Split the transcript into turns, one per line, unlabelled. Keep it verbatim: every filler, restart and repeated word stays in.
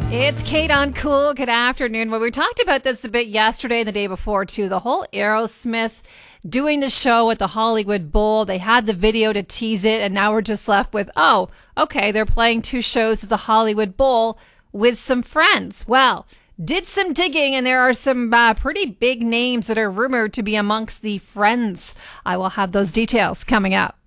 It's Kate on Cool. Good afternoon. Well, we talked about this a bit yesterday and the day before, too. The whole Aerosmith doing the show at the Hollywood Bowl. They had the video to tease it, and now we're just left with, oh, okay, they're playing two shows at the Hollywood Bowl with some friends. Well, did some digging, and there are some uh, pretty big names that are rumored to be amongst the friends. I will have those details coming up.